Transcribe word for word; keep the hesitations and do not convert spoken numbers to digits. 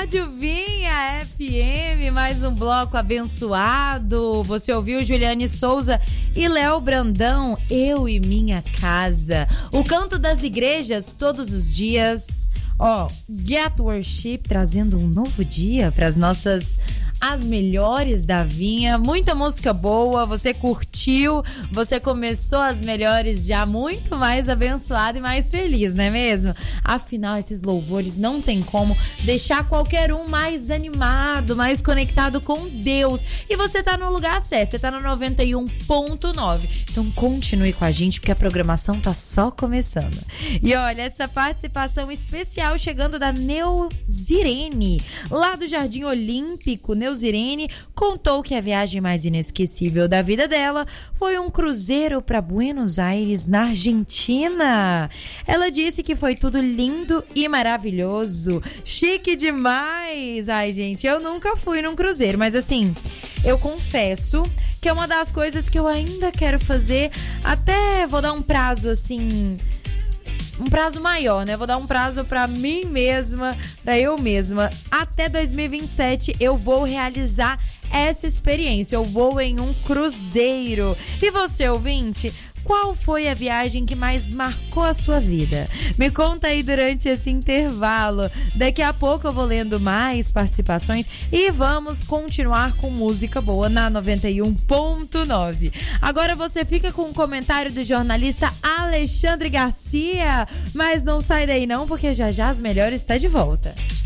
Rádio Vinha F M, mais um bloco abençoado. Você ouviu Juliane Souza e Léo Brandão, Eu e Minha Casa. O canto das igrejas todos os dias. Ó, Get Worship trazendo um novo dia para as nossas... as melhores da Vinha, muita música boa, você curtiu, você começou as melhores já muito mais abençoado e mais feliz, não é mesmo? Afinal, esses louvores não tem como deixar qualquer um mais animado, mais conectado com Deus. E você tá no lugar certo, você tá no noventa e um ponto nove. Então continue com a gente, porque a programação tá só começando. E olha, essa participação especial chegando da Neuzirene, lá do Jardim Olímpico. Neuzirene contou que a viagem mais inesquecível da vida dela foi um cruzeiro para Buenos Aires, na Argentina. Ela disse que foi tudo lindo e maravilhoso, chique demais. Ai, gente, eu nunca fui num cruzeiro, mas assim, eu confesso que é uma das coisas que eu ainda quero fazer. Até vou dar um prazo assim... um prazo maior, né? Vou dar um prazo pra mim mesma, pra eu mesma. Até dois mil e vinte e sete eu vou realizar essa experiência. Eu vou em um cruzeiro. E você, ouvinte, qual foi a viagem que mais marcou a sua vida? Me conta aí durante esse intervalo. Daqui a pouco eu vou lendo mais participações e vamos continuar com música boa na noventa e um ponto nove. Agora você fica com um comentário do jornalista Alexandre Garcia, mas não sai daí não, porque já já as melhores está de volta.